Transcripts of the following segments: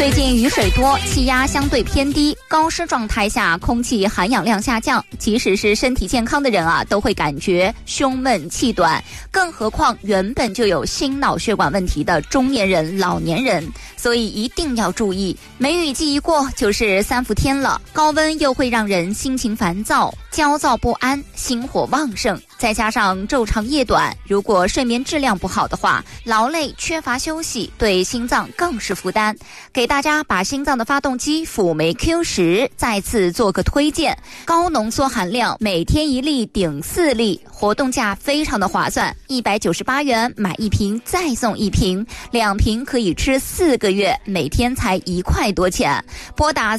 最近雨水多，气压相对偏低，高湿状态下空气含氧量下降，即使是身体健康的人都会感觉胸闷气短，更何况原本就有心脑血管问题的中年人、老年人，所以一定要注意。梅雨季一过就是3伏天了，高温又会让人心情烦躁、焦躁不安、心火旺盛，再加上昼长夜短，如果睡眠质量不好的话，劳累缺乏休息，对心脏更是负担。给大家把心脏的发动机辅酶 Q10再次做个推荐，高浓缩含量，每天1粒顶4粒，活动价非常的划算，198元买1瓶再送1瓶，2瓶可以吃4个月，每天才1块多钱。拨打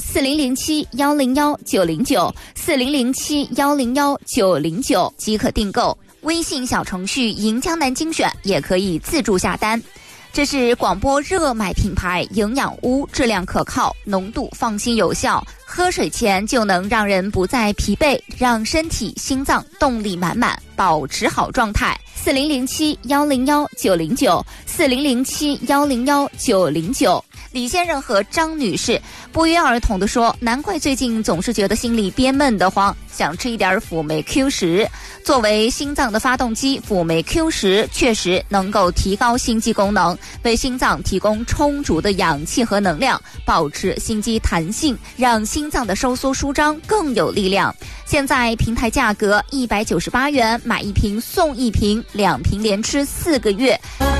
4007-109-909，4007-109-909即可订购。微信小程序银江南精选也可以自助下单。这是广播热买品牌营养屋，质量可靠，浓度放心有效，喝水前就能让人不再疲惫，让身体心脏动力满满，保持好状态。4007-109-909，4007-109-909。李先生和张女士不约而同地说，难怪最近总是觉得心里憋闷得慌，想吃一点辅酶 Q10。作为心脏的发动机，辅酶 Q10确实能够提高心肌功能，为心脏提供充足的氧气和能量，保持心肌弹性，让心脏的收缩舒张更有力量。现在平台价格198元买1瓶送1瓶，2瓶连吃4个月。